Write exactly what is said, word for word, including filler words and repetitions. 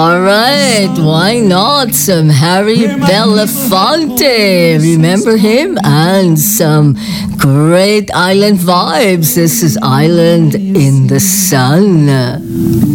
All right, why not some Harry Belafonte? Remember him? And some great island vibes. This is Island in the Sun.